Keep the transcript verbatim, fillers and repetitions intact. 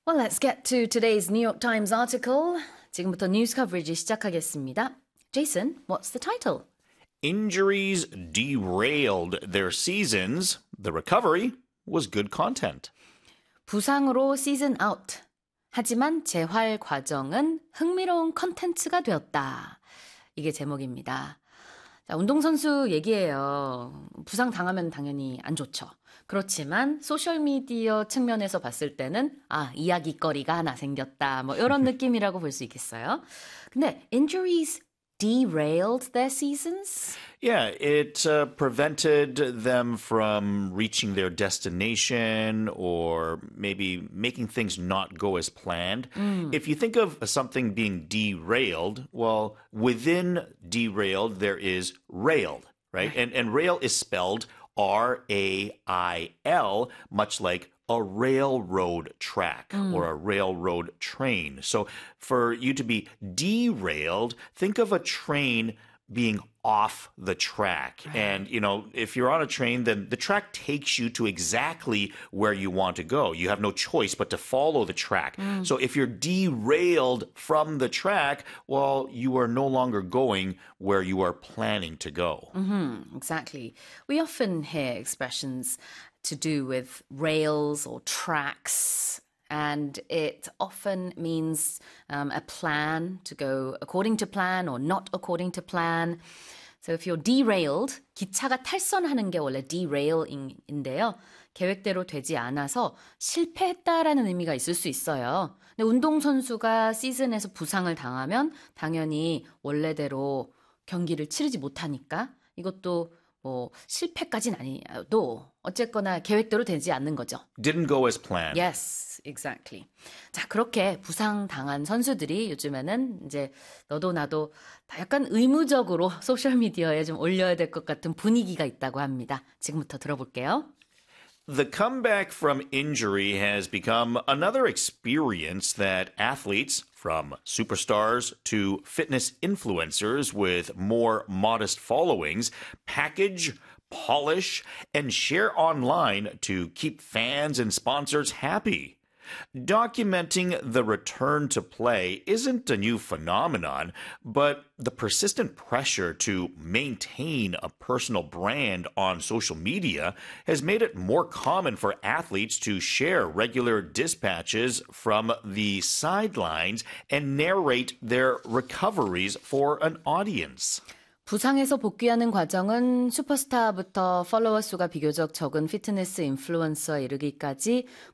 Well, let's get to today's New York Times article. 지금부터 뉴스 커버리지 시작하겠습니다. Jason, what's the title? Injuries derailed their seasons. The recovery was good content. 부상으로 시즌 아웃. 하지만 재활 과정은 흥미로운 컨텐츠가 되었다. 이게 제목입니다. 자, 운동선수 얘기예요. 부상 당하면 당연히 안 좋죠. 그렇지만 소셜미디어 측면에서 봤을 때는 아, 이야기거리가 하나 생겼다. 뭐 이런 느낌이라고 볼 수 있겠어요. 근데 injuries derailed their seasons? Yeah, it uh, prevented them from reaching their destination or maybe making things not go as planned. Mm. If you think of something being derailed, well, within derailed, there is railed, right? right. And, and rail is spelled R A I L, much like a railroad track mm. or a railroad train. So for you to be derailed, think of a train being off the track. Right. And, you know, if you're on a train, then the track takes you to exactly where you want to go. You have no choice but to follow the track. Mm. So if you're derailed from the track, well, you are no longer going where you are planning to go. Mm-hmm, exactly. We often hear expressions to do with rails or tracks, and it often means um, a plan to go according to plan or not according to plan. So if you're derailed, 기차가 탈선하는 게 원래 derail인데요. 계획대로 되지 않아서 실패했다라는 의미가 있을 수 있어요. 근데 운동선수가 시즌에서 부상을 당하면 당연히 원래대로 경기를 치르지 못하니까 이것도 뭐 실패까지는 아니어도 어쨌거나 계획대로 되지 않는 거죠. Didn't go as planned. Yes, exactly. 자, 그렇게 부상 당한 선수들이 요즘에는 이제 너도 나도 다 약간 의무적으로 소셜 미디어에 좀 올려야 될 것 같은 분위기가 있다고 합니다. 지금부터 들어볼게요. The comeback from injury has become another experience that athletes, from superstars to fitness influencers with more modest followings, package, polish, and share online to keep fans and sponsors happy. Documenting the return to play isn't a new phenomenon, but the persistent pressure to maintain a personal brand on social media has made it more common for athletes to share regular dispatches from the sidelines and narrate their recoveries for an audience. 부상에서 복귀하는 과정은 슈퍼스타부터 팔로워 수가 비교적 적은 피트니스 인플루언서에 이르기까지